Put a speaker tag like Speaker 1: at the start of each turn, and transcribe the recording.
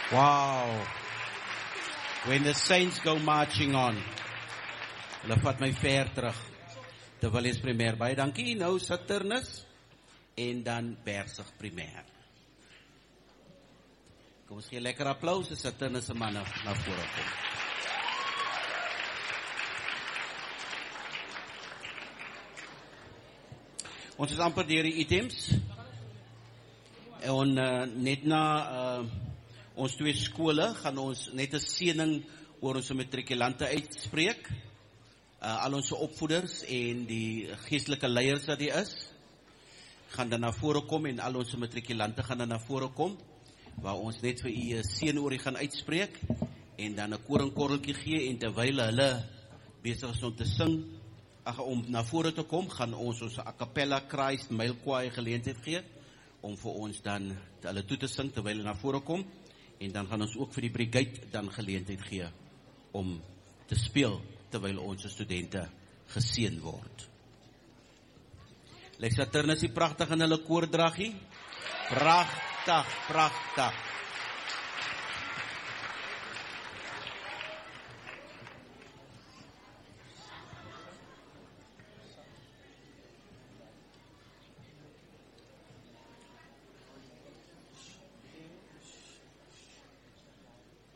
Speaker 1: Wow. When the saints go marching on. Hulle vat my ver terug. Terwyl is primêr. Baie dankie. Nou Saturnus en dan Bersig primêr. Kom ons gee lekker applaus as Saturnus se manne na vore kom. Ons is amper deur die items. En net na ons twee skole gaan ons net 'n seëning oor ons matrikulante uitspreek. Al ons opvoeders en die geestelike leiers wat hier is, gaan dan na vore kom en al ons matrikulante gaan dan na vore kom, waar ons net vir u 'n seën oor u gaan uitspreek en dan 'n koringkorreltjie gee en terwyl hulle besig is om te sing, om na vore te kom, gaan ons a cappella Christ mylkwaai geleentheid gee om vir ons dan hulle toe te sing terwyl hulle na vore kom en dan gaan ons ook vir die brigade dan geleentheid gee om te speel terwyl ons studente geseën word. Lyk Saturnus die pragtig in hulle koordragie? Pragtig, pragtig.